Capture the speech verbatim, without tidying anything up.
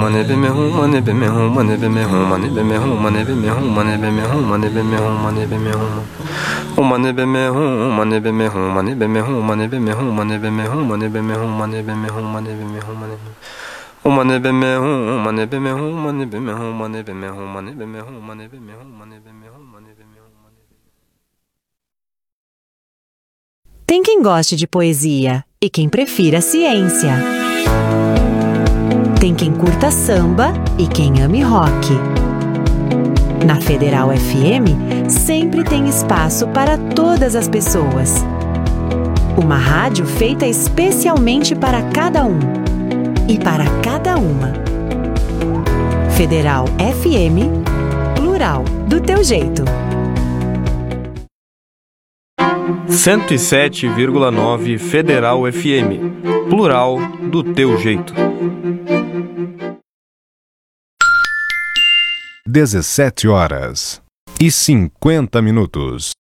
Money be me home, money be me home, money be me home, money be me home, money be me home, money be me home, money be me home, money be me home. Oh, money be me home, money be me home, money be me home, money be me home, money be me home, money be me home, money be me home, money be me home, money be. Oh, money be me home, money be me home, money be me home, money be me home, money be me home, money be me home, money be me home, money be me home. Tem quem goste de poesia e quem prefira ciência. Tem quem curta samba e quem ame rock. Na Federal F M, sempre tem espaço para todas as pessoas. Uma rádio feita especialmente para cada um e para cada uma. Federal F M, plural, do teu jeito. cento e sete vírgula nove Federal F M, plural, do teu jeito. dezessete horas e cinquenta minutos.